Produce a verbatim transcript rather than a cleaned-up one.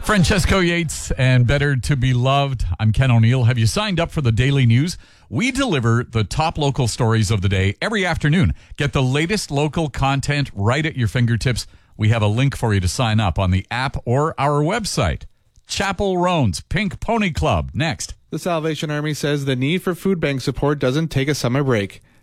Francesco Yates and Better to Be Loved. I'm Ken O'Neill. Have you signed up for the daily news? We deliver the top local stories of the day every afternoon. Get the latest local content right at your fingertips. We have a link for you to sign up on the app or our website. Chapel Roan's Pink Pony Club, next. The Salvation Army says the need for food bank support doesn't take a summer break.